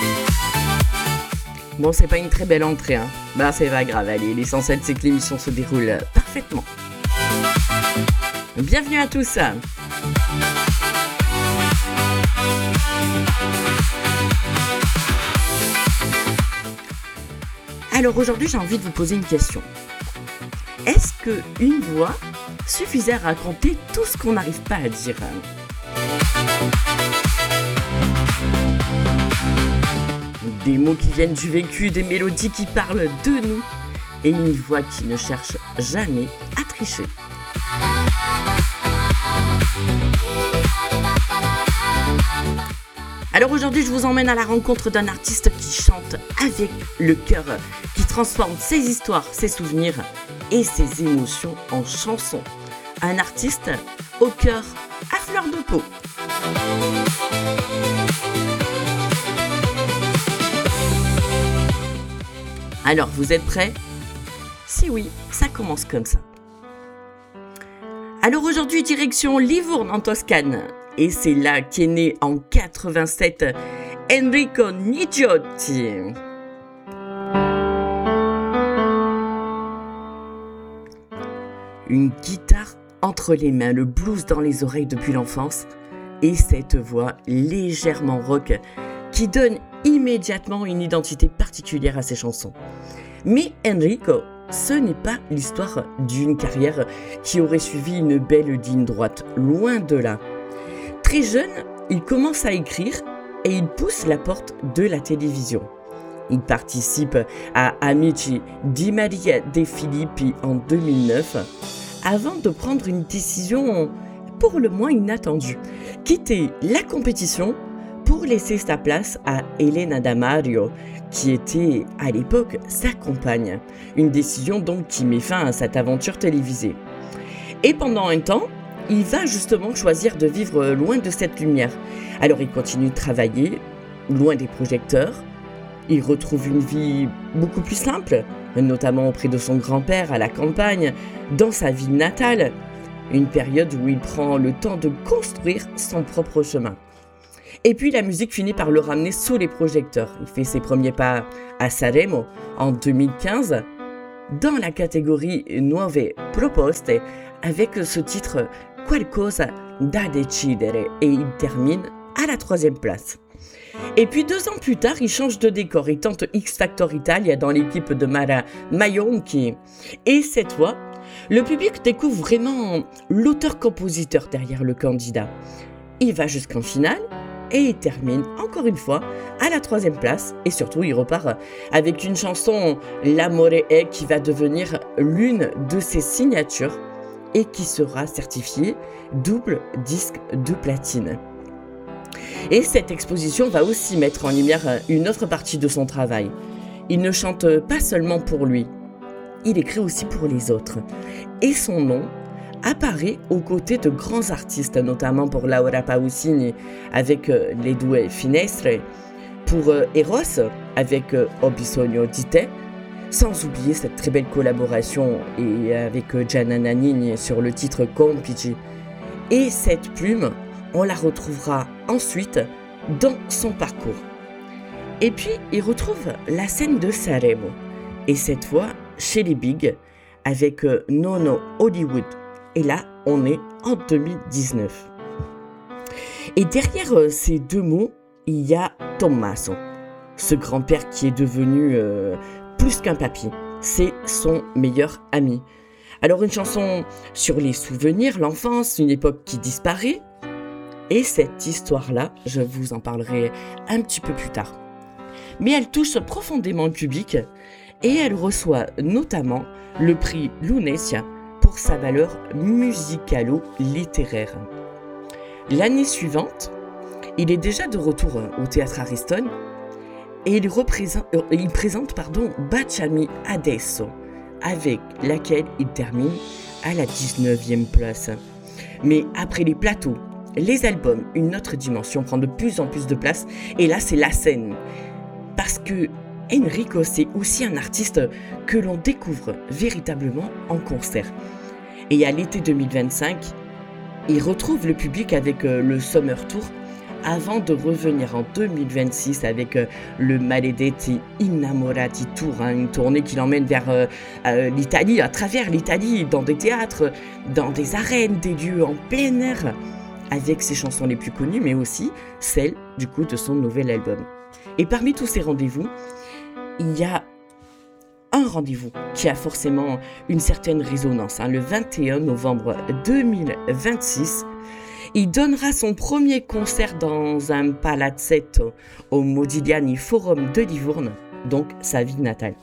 Bon, c'est pas une très belle entrée, hein. Bah, c'est pas grave, allez, l'essentiel c'est que l'émission se déroule parfaitement. Bienvenue à tous. Alors aujourd'hui, j'ai envie de vous poser une question. Est-ce qu'une voix suffisait à raconter tout ce qu'on n'arrive pas à dire ? Des mots qui viennent du vécu, des mélodies qui parlent de nous, et une voix qui ne cherche jamais à tricher. Alors aujourd'hui, je vous emmène à la rencontre d'un artiste qui chante avec le cœur, qui transforme ses histoires, ses souvenirs et ses émotions en chansons. Un artiste au cœur à fleur de peau. Alors, vous êtes prêts ? Si oui, ça commence comme ça. Alors aujourd'hui, direction Livourne en Toscane. Et c'est là qu'est né en 87 Enrico Niggiotti. Une guitare entre les mains, le blues dans les oreilles depuis l'enfance et cette voix légèrement rock qui donne immédiatement une identité particulière à ses chansons. Mais Enrico, ce n'est pas l'histoire d'une carrière qui aurait suivi une belle ligne droite, loin de là. Très jeune, il commence à écrire et il pousse la porte de la télévision. Il participe à Amici di Maria De Filippi en 2009 avant de prendre une décision pour le moins inattendue, quitter la compétition pour laisser sa place à Elena Damario, qui était à l'époque sa compagne. Une décision donc qui met fin à cette aventure télévisée. Et pendant un temps, il va justement choisir de vivre loin de cette lumière. Alors il continue de travailler, loin des projecteurs. Il retrouve une vie beaucoup plus simple, notamment auprès de son grand-père à la campagne, dans sa ville natale. Une période où il prend le temps de construire son propre chemin. Et puis la musique finit par le ramener sous les projecteurs. Il fait ses premiers pas à Sanremo en 2015, dans la catégorie Nuove Proposte, avec ce titre Qualcosa da decidere, et il termine à la 3e place. Et puis 2 ans plus tard, il change de décor et tente X Factor Italia dans l'équipe de Mara Maionchi. Et cette fois, le public découvre vraiment l'auteur-compositeur derrière le candidat. Il va jusqu'en finale et il termine encore une fois à la 3e place. Et surtout, il repart avec une chanson L'amore è qui va devenir l'une de ses signatures et qui sera certifiée double disque de platine. Et cette exposition va aussi mettre en lumière une autre partie de son travail. Il ne chante pas seulement pour lui, il écrit aussi pour les autres. Et son nom apparaît aux côtés de grands artistes, notamment pour Laura Pausini avec Les Due Finestre, pour Eros avec Ho bisogno di te, sans oublier cette très belle collaboration et avec Gianna Nannini sur le titre Complici. Et cette plume, on la retrouvera ensuite dans son parcours. Et puis, il retrouve la scène de Sanremo, et cette fois chez les Big, avec Nono Hollywood. Et là, on est en 2019. Et derrière ces 2 mots, il y a Tommaso, ce grand-père qui est devenu plus qu'un papy. C'est son meilleur ami. Alors une chanson sur les souvenirs, l'enfance, une époque qui disparaît. Et cette histoire-là, je vous en parlerai un petit peu plus tard. Mais elle touche profondément le public et elle reçoit notamment le prix Lunesia pour sa valeur musicalo-littéraire. L'année suivante, il est déjà de retour au théâtre Ariston et il présente Baciami Adesso, avec laquelle il termine à la 19e place. Mais après les plateaux, les albums, une autre dimension prend de plus en plus de place, et là c'est la scène. Parce que Enrico, c'est aussi un artiste que l'on découvre véritablement en concert. Et à l'été 2025, il retrouve le public avec le Summer Tour avant de revenir en 2026 avec le Maledetti Innamorati Tour, une tournée qui l'emmène vers l'Italie, à travers l'Italie, dans des théâtres, dans des arènes, des lieux en plein air, avec ses chansons les plus connues, mais aussi celles du coup de son nouvel album. Et parmi tous ces rendez-vous, il y a un rendez-vous qui a forcément une certaine résonance. Le 21 novembre 2026, il donnera son premier concert dans un palazzetto au Modigliani Forum de Livourne, donc sa ville natale.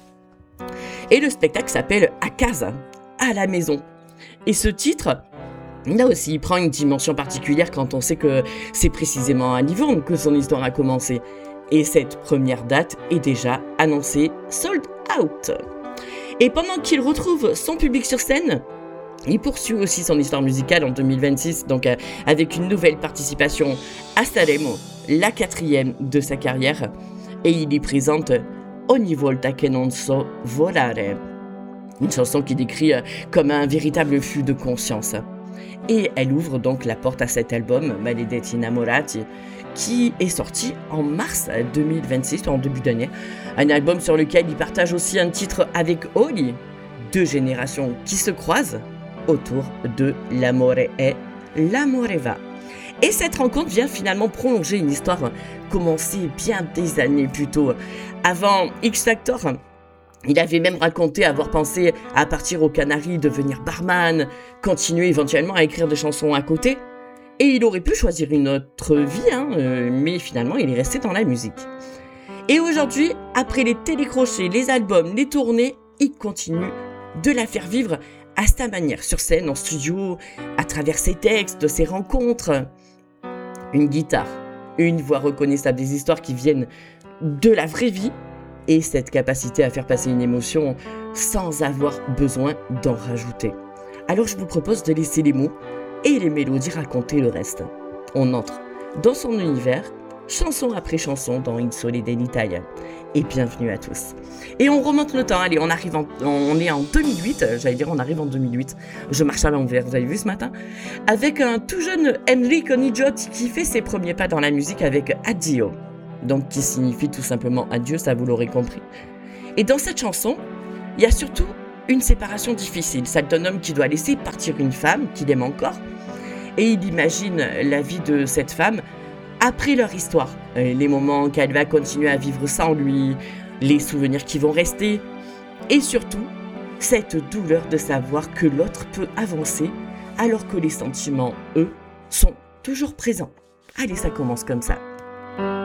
Et le spectacle s'appelle A Casa, à la maison. Et ce titre, là aussi, il prend une dimension particulière quand on sait que c'est précisément à Livourne que son histoire a commencé. Et cette première date est déjà annoncée sold out. Et pendant qu'il retrouve son public sur scène, il poursuit aussi son histoire musicale en 2026, donc avec une nouvelle participation à Sanremo, la 4e de sa carrière, et il y présente Ogni volta che non so volare, une chanson qui décrit comme un véritable flux de conscience. Et elle ouvre donc la porte à cet album, Maledetti Innamorati, qui est sorti en mars 2026, en début d'année. Un album sur lequel il partage aussi un titre avec Oli, 2 générations qui se croisent autour de L'amore è, l'amore va. Et cette rencontre vient finalement prolonger une histoire commencée bien des années plus tôt. Avant X Factor, il avait même raconté avoir pensé à partir aux Canaries, devenir barman, continuer éventuellement à écrire des chansons à côté. Et il aurait pu choisir une autre vie, mais finalement il est resté dans la musique. Et aujourd'hui, après les télécrochets, les albums, les tournées, il continue de la faire vivre à sa manière, sur scène, en studio, à travers ses textes, ses rencontres. Une guitare, une voix reconnaissable, des histoires qui viennent de la vraie vie, et cette capacité à faire passer une émotion sans avoir besoin d'en rajouter. Alors je vous propose de laisser les mots et les mélodies raconter le reste. On entre dans son univers, chanson après chanson dans Il Sole dell'Italia. Et bienvenue à tous. Et on remonte le temps, allez, on est en 2008, on arrive en 2008. Je marche à l'envers, vous avez vu ce matin? Avec un tout jeune Enrico Nigiotti qui fait ses premiers pas dans la musique avec Addio. Donc qui signifie tout simplement adieu, ça vous l'aurez compris. Et dans cette chanson, il y a surtout une séparation difficile, celle d'un homme qui doit laisser partir une femme qu'il aime encore. Et il imagine la vie de cette femme après leur histoire, les moments qu'elle va continuer à vivre sans lui, les souvenirs qui vont rester, et surtout, cette douleur de savoir que l'autre peut avancer alors que les sentiments, eux, sont toujours présents. Allez, ça commence comme ça.